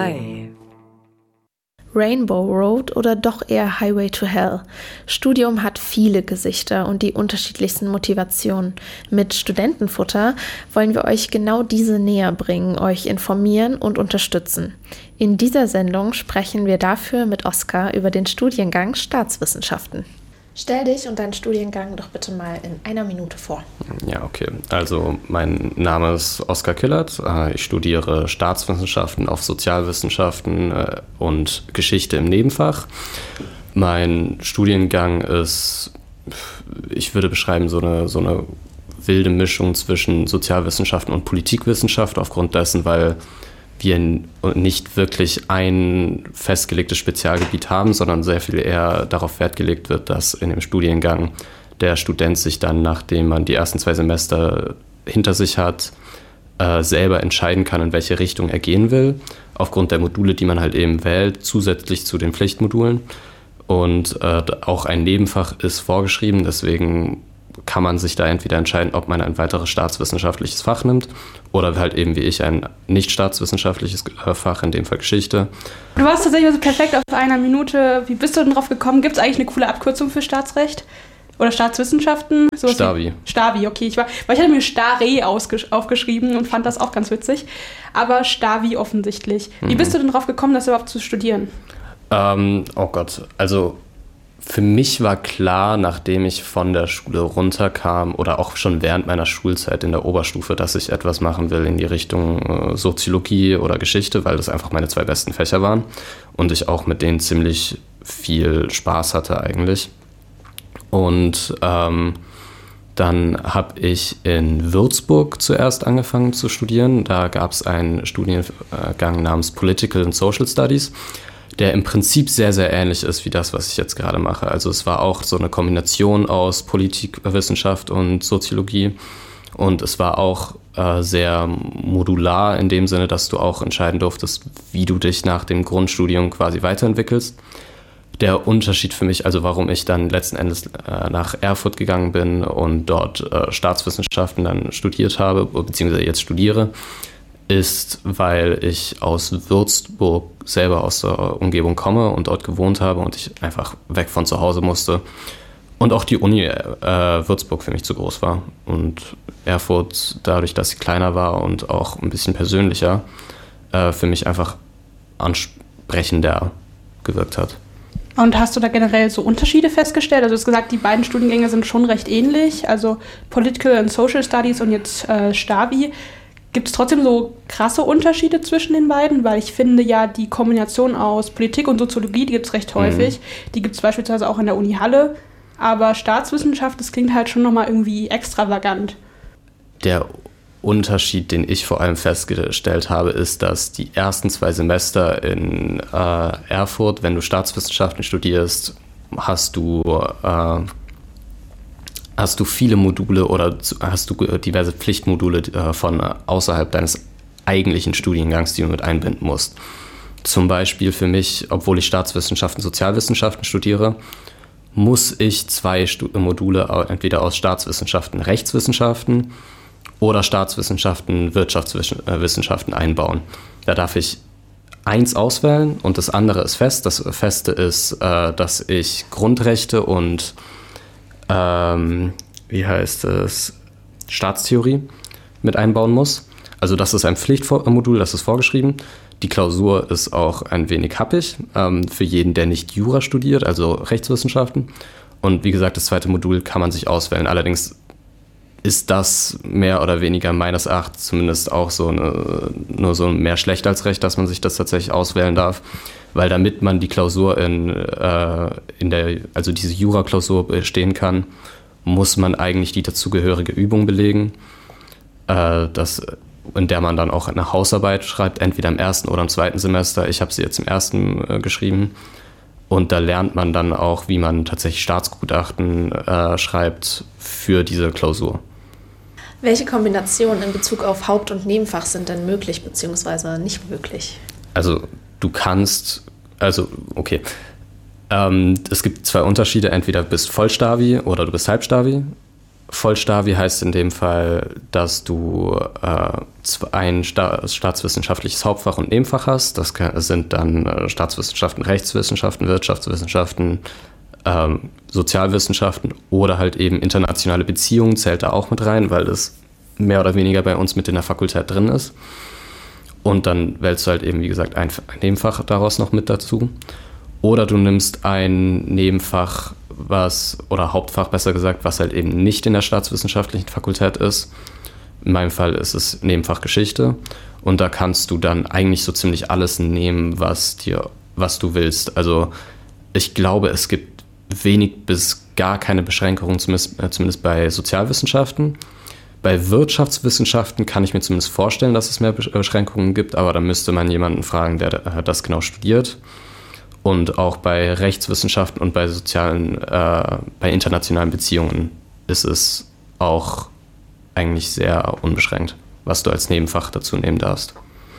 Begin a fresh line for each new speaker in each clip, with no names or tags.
Rainbow Road oder doch eher Highway to Hell? Studium hat viele Gesichter und die unterschiedlichsten Motivationen. Mit Studentenfutter wollen wir euch genau diese näher bringen, euch informieren und unterstützen. In dieser Sendung sprechen wir dafür mit Oskar über den Studiengang Staatswissenschaften. Stell dich und deinen Studiengang doch bitte mal in einer Minute vor.
Ja, okay. Also mein Name ist Oskar Killert. Ich studiere Staatswissenschaften auf Sozialwissenschaften und Geschichte im Nebenfach. Mein Studiengang ist, ich würde beschreiben, so eine wilde Mischung zwischen Sozialwissenschaften und Politikwissenschaft, aufgrund dessen, weil wir nicht wirklich ein festgelegtes Spezialgebiet haben, sondern sehr viel eher darauf Wert gelegt wird, dass in dem Studiengang der Student sich dann, nachdem man die ersten 2 Semester hinter sich hat, selber entscheiden kann, in welche Richtung er gehen will, aufgrund der Module, die man halt eben wählt, zusätzlich zu den Pflichtmodulen. Und auch ein Nebenfach ist vorgeschrieben, deswegen kann man sich da entweder entscheiden, ob man ein weiteres staatswissenschaftliches Fach nimmt oder halt eben wie ich ein nicht staatswissenschaftliches Fach, in dem Fall Geschichte.
Du warst tatsächlich also perfekt auf einer Minute. Wie bist du denn drauf gekommen? Gibt es eigentlich eine coole Abkürzung für Staatsrecht? Oder Staatswissenschaften?
Stabi.
Stabi, okay. Weil ich hatte mir Stare aufgeschrieben und fand das auch ganz witzig. Aber Stabi offensichtlich. Wie bist du denn drauf gekommen, das überhaupt zu studieren?
Oh Gott, also für mich war klar, nachdem ich von der Schule runterkam oder auch schon während meiner Schulzeit in der Oberstufe, dass ich etwas machen will in die Richtung Soziologie oder Geschichte, weil das einfach meine 2 besten Fächer waren und ich auch mit denen ziemlich viel Spaß hatte eigentlich. Und dann habe ich in Würzburg zuerst angefangen zu studieren. Da gab es einen Studiengang namens Political and Social Studies, der im Prinzip sehr, sehr ähnlich ist wie das, was ich jetzt gerade mache. Also es war auch so eine Kombination aus Politikwissenschaft und Soziologie und es war auch sehr modular in dem Sinne, dass du auch entscheiden durftest, wie du dich nach dem Grundstudium quasi weiterentwickelst. Der Unterschied für mich, also warum ich dann letzten Endes nach Erfurt gegangen bin und dort Staatswissenschaften dann studiert habe, beziehungsweise jetzt studiere, ist, weil ich aus Würzburg selber aus der Umgebung komme und dort gewohnt habe und ich einfach weg von zu Hause musste. Und auch die Uni Würzburg für mich zu groß war. Und Erfurt, dadurch, dass sie kleiner war und auch ein bisschen persönlicher, für mich einfach ansprechender gewirkt hat.
Und hast du da generell so Unterschiede festgestellt? Also du hast gesagt, die beiden Studiengänge sind schon recht ähnlich, also Political and Social Studies und jetzt Stabi. Gibt es trotzdem so krasse Unterschiede zwischen den beiden? Weil ich finde ja, die Kombination aus Politik und Soziologie, die gibt es recht häufig. Die gibt es beispielsweise auch in der Uni Halle. Aber Staatswissenschaft, das klingt halt schon nochmal irgendwie extravagant.
Der Unterschied, den ich vor allem festgestellt habe, ist, dass die ersten 2 Semester in Erfurt, wenn du Staatswissenschaften studierst, hast du viele Module oder hast du diverse Pflichtmodule von außerhalb deines eigentlichen Studiengangs, die du mit einbinden musst. Zum Beispiel für mich, obwohl ich Staatswissenschaften, Sozialwissenschaften studiere, muss ich 2 Module entweder aus Staatswissenschaften, Rechtswissenschaften oder Staatswissenschaften, Wirtschaftswissenschaften einbauen. Da darf ich 1 auswählen und das andere ist fest. Das Feste ist, dass ich Grundrechte und Staatstheorie mit einbauen muss. Also das ist ein Pflichtmodul, das ist vorgeschrieben. Die Klausur ist auch ein wenig happig für jeden, der nicht Jura studiert, also Rechtswissenschaften. Und wie gesagt, das 2. Modul kann man sich auswählen. Allerdings ist das mehr oder weniger meines Erachtens zumindest auch nur so mehr schlecht als recht, dass man sich das tatsächlich auswählen darf. Weil damit man die Klausur also diese Jura-Klausur bestehen kann, muss man eigentlich die dazugehörige Übung belegen, in der man dann auch eine Hausarbeit schreibt, entweder im 1. oder im 2. Semester. Ich habe sie jetzt im 1. geschrieben. Und da lernt man dann auch, wie man tatsächlich Staatsgutachten schreibt für diese Klausur.
Welche Kombinationen in Bezug auf Haupt- und Nebenfach sind denn möglich bzw. nicht möglich?
Also es gibt 2 Unterschiede. Entweder du bist Vollstabi oder du bist Halbstabi. Vollstavi heißt in dem Fall, dass du ein staatswissenschaftliches Hauptfach und Nebenfach hast. Das sind dann Staatswissenschaften, Rechtswissenschaften, Wirtschaftswissenschaften, Sozialwissenschaften oder halt eben internationale Beziehungen zählt da auch mit rein, weil das mehr oder weniger bei uns mit in der Fakultät drin ist. Und dann wählst du halt eben, wie gesagt, ein Nebenfach daraus noch mit dazu. Oder du nimmst ein Nebenfach, oder Hauptfach besser gesagt, was halt eben nicht in der staatswissenschaftlichen Fakultät ist. In meinem Fall ist es Nebenfach Geschichte. Und da kannst du dann eigentlich so ziemlich alles nehmen, was du willst. Also ich glaube, es gibt wenig bis gar keine Beschränkungen, zumindest bei Sozialwissenschaften. Bei Wirtschaftswissenschaften kann ich mir zumindest vorstellen, dass es mehr Beschränkungen gibt, aber da müsste man jemanden fragen, der das genau studiert. Und auch bei Rechtswissenschaften und bei bei internationalen Beziehungen ist es auch eigentlich sehr unbeschränkt, was du als Nebenfach dazu nehmen darfst.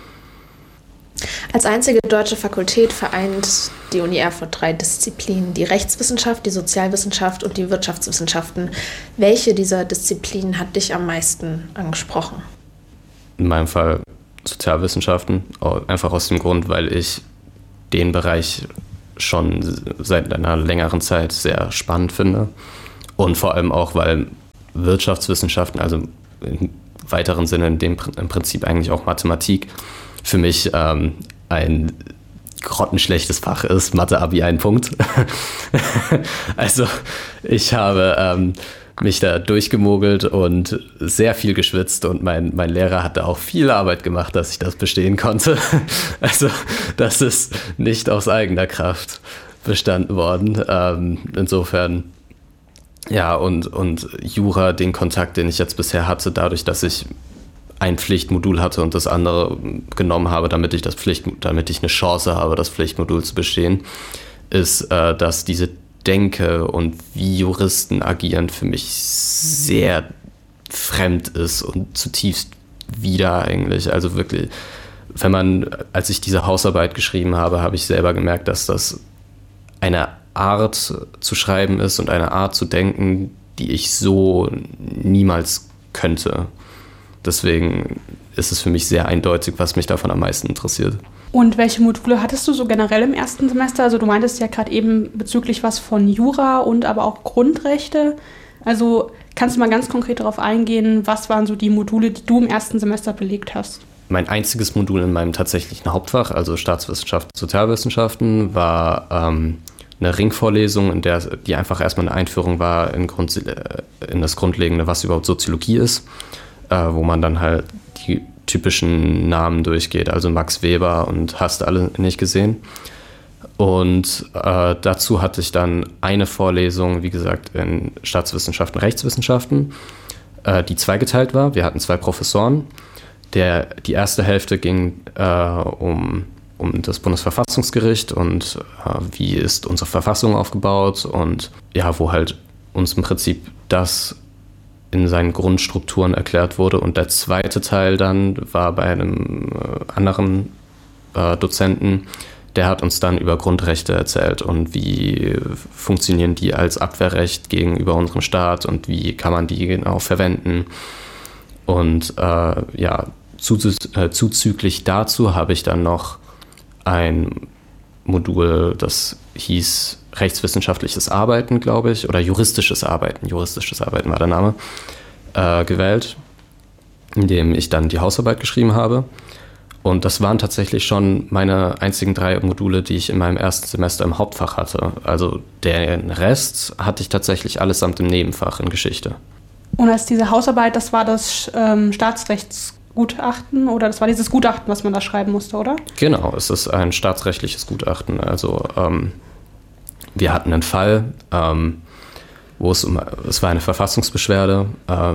Als einzige deutsche Fakultät vereint die Uni Erfurt 3 Disziplinen: die Rechtswissenschaft, die Sozialwissenschaft und die Wirtschaftswissenschaften. Welche dieser Disziplinen hat dich am meisten angesprochen?
In meinem Fall Sozialwissenschaften, einfach aus dem Grund, weil ich den Bereich schon seit einer längeren Zeit sehr spannend finde und vor allem auch, weil Wirtschaftswissenschaften, also im weiteren Sinne im Prinzip eigentlich auch Mathematik, für mich ein grottenschlechtes Fach ist. Mathe-Abi 1 Punkt. Also ich habe mich da durchgemogelt und sehr viel geschwitzt und mein Lehrer hat da auch viel Arbeit gemacht, dass ich das bestehen konnte. Also das ist nicht aus eigener Kraft bestanden worden. Insofern, ja, und Jura, den Kontakt, den ich jetzt bisher hatte, dadurch, dass ich ein Pflichtmodul hatte und das andere genommen habe, damit ich eine Chance habe, das Pflichtmodul zu bestehen, ist, dass diese Denke und wie Juristen agieren für mich sehr fremd ist und zutiefst wider eigentlich. Also wirklich, als ich diese Hausarbeit geschrieben habe, habe ich selber gemerkt, dass das eine Art zu schreiben ist und eine Art zu denken, die ich so niemals könnte. Deswegen ist es für mich sehr eindeutig, was mich davon am meisten interessiert.
Und welche Module hattest du so generell im ersten Semester? Also du meintest ja gerade eben bezüglich was von Jura und aber auch Grundrechte. Also kannst du mal ganz konkret darauf eingehen, was waren so die Module, die du im ersten Semester belegt hast?
Mein einziges Modul in meinem tatsächlichen Hauptfach, also Staatswissenschaften, Sozialwissenschaften, war eine Ringvorlesung, die einfach erstmal eine Einführung war in das Grundlegende, was überhaupt Soziologie ist, wo man dann halt die typischen Namen durchgeht, also Max Weber und hast alle nicht gesehen. Und dazu hatte ich dann eine Vorlesung, wie gesagt, in Staatswissenschaften, Rechtswissenschaften, die zweigeteilt war. Wir hatten 2 Professoren. Die erste Hälfte ging um das Bundesverfassungsgericht und wie ist unsere Verfassung aufgebaut und ja, wo halt uns im Prinzip das in seinen Grundstrukturen erklärt wurde. Und der zweite Teil dann war bei einem anderen Dozenten, der hat uns dann über Grundrechte erzählt und wie funktionieren die als Abwehrrecht gegenüber unserem Staat und wie kann man die genau verwenden. Und zuzüglich dazu habe ich dann noch ein Modul, das hieß rechtswissenschaftliches Arbeiten, glaube ich, oder juristisches Arbeiten war der Name, gewählt, in dem ich dann die Hausarbeit geschrieben habe. Und das waren tatsächlich schon meine einzigen 3 Module, die ich in meinem ersten Semester im Hauptfach hatte. Also den Rest hatte ich tatsächlich allesamt im Nebenfach in Geschichte.
Und als diese Hausarbeit, das war das Staatsrechtsgutachten oder das war dieses Gutachten, was man da schreiben musste, oder?
Genau, es ist ein staatsrechtliches Gutachten. Also wir hatten einen Fall, wo es war eine Verfassungsbeschwerde.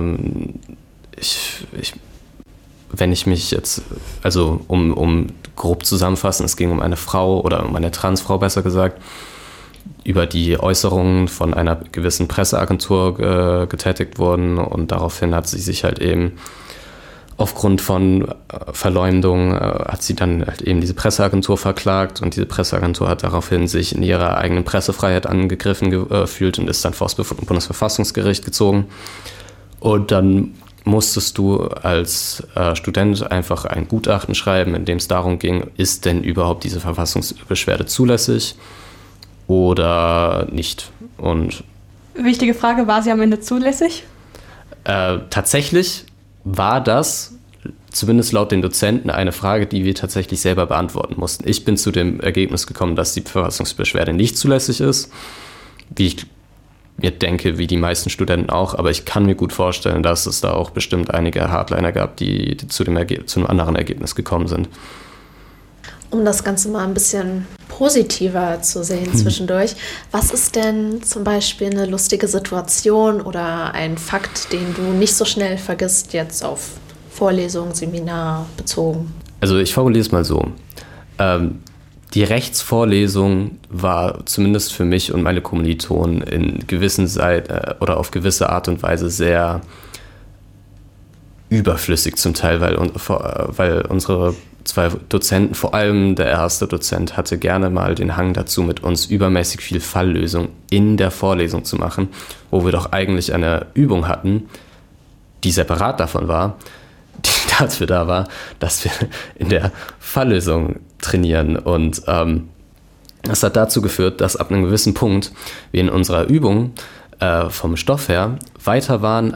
Wenn ich mich jetzt, also um grob zusammenfassen, es ging um eine Frau oder um eine Transfrau besser gesagt, über die Äußerungen von einer gewissen Presseagentur getätigt wurden und daraufhin hat sie sich halt eben aufgrund von Verleumdung hat sie dann halt eben diese Presseagentur verklagt und diese Presseagentur hat daraufhin sich in ihrer eigenen Pressefreiheit angegriffen gefühlt und ist dann vor das Bundesverfassungsgericht gezogen. Und dann musstest du als Student einfach ein Gutachten schreiben, in dem es darum ging, ist denn überhaupt diese Verfassungsbeschwerde zulässig oder nicht? Und
wichtige Frage, war sie am Ende zulässig?
Tatsächlich war das, zumindest laut den Dozenten, eine Frage, die wir tatsächlich selber beantworten mussten. Ich bin zu dem Ergebnis gekommen, dass die Verfassungsbeschwerde nicht zulässig ist, wie ich mir denke, wie die meisten Studenten auch, aber ich kann mir gut vorstellen, dass es da auch bestimmt einige Hardliner gab, die zu einem anderen Ergebnis gekommen sind.
Um das Ganze mal ein bisschen positiver zu sehen zwischendurch, was ist denn zum Beispiel eine lustige Situation oder ein Fakt, den du nicht so schnell vergisst, jetzt auf Vorlesung, Seminar bezogen? Also
ich formuliere es mal so. Die Rechtsvorlesung war zumindest für mich und meine Kommilitonen in gewissen oder auf gewisse Art und Weise sehr überflüssig zum Teil, weil unsere zwei Dozenten, vor allem der erste Dozent, hatte gerne mal den Hang dazu, mit uns übermäßig viel Falllösung in der Vorlesung zu machen, wo wir doch eigentlich eine Übung hatten, die separat davon war, die dafür da war, dass wir in der Falllösung trainieren. Und das hat dazu geführt, dass ab einem gewissen Punkt wir in unserer Übung vom Stoff her weiter waren